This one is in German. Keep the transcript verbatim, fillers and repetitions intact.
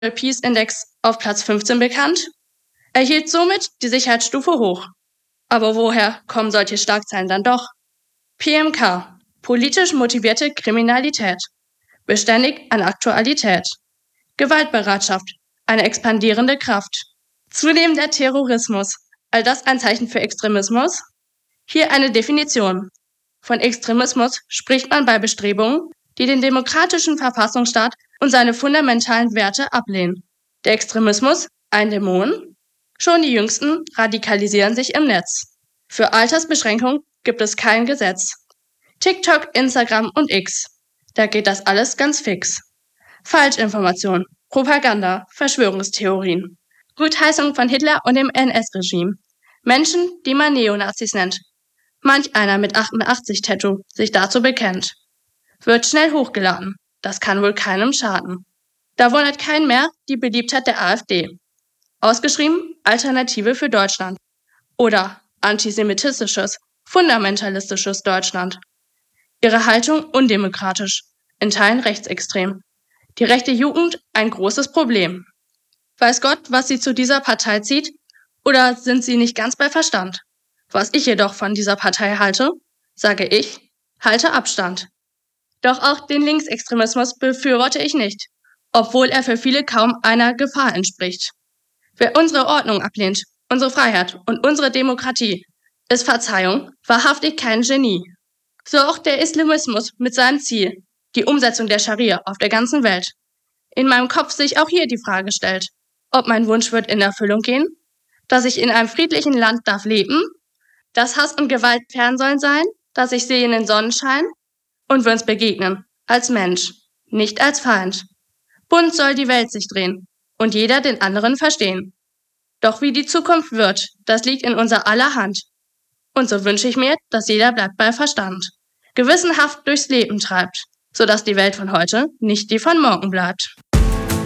Peace Index auf Platz fünfzehn bekannt, erhielt somit die Sicherheitsstufe hoch. Aber woher kommen solche Schlagzeilen dann doch? P M K, politisch motivierte Kriminalität, beständig an Aktualität, Gewaltbereitschaft, eine expandierende Kraft, zunehmender Terrorismus, all das ein Zeichen für Extremismus? Hier eine Definition. Von Extremismus spricht man bei Bestrebungen, die den demokratischen Verfassungsstaat und seine fundamentalen Werte ablehnen. Der Extremismus, ein Dämon? Schon die Jüngsten radikalisieren sich im Netz. Für Altersbeschränkung gibt es kein Gesetz. TikTok, Instagram und X. Da geht das alles ganz fix. Falschinformation, Propaganda, Verschwörungstheorien. Gutheißung von Hitler und dem N S-Regime. Menschen, die man Neonazis nennt. Manch einer mit achtundachtzig-Tattoo sich dazu bekennt. Wird schnell hochgeladen. Das kann wohl keinem schaden. Da wundert keinen mehr die Beliebtheit der AfD. Ausgeschrieben Alternative für Deutschland. Oder antisemitistisches, fundamentalistisches Deutschland. Ihre Haltung undemokratisch, in Teilen rechtsextrem. Die rechte Jugend ein großes Problem. Weiß Gott, was sie zu dieser Partei zieht? Oder sind sie nicht ganz bei Verstand? Was ich jedoch von dieser Partei halte, sage ich, halte Abstand. Doch auch den Linksextremismus befürworte ich nicht, obwohl er für viele kaum einer Gefahr entspricht. Wer unsere Ordnung ablehnt, unsere Freiheit und unsere Demokratie, ist Verzeihung, wahrhaftig kein Genie. So auch der Islamismus mit seinem Ziel, die Umsetzung der Scharia auf der ganzen Welt. In meinem Kopf sich auch hier die Frage stellt, ob mein Wunsch wird in Erfüllung gehen, dass ich in einem friedlichen Land darf leben, dass Hass und Gewalt fern sollen sein, dass ich sehe in den Sonnenschein und wir uns begegnen, als Mensch, nicht als Feind. Bunt soll die Welt sich drehen und jeder den anderen verstehen. Doch wie die Zukunft wird, das liegt in unser aller Hand. Und so wünsche ich mir, dass jeder bleibt bei Verstand, gewissenhaft durchs Leben treibt, sodass die Welt von heute nicht die von morgen bleibt.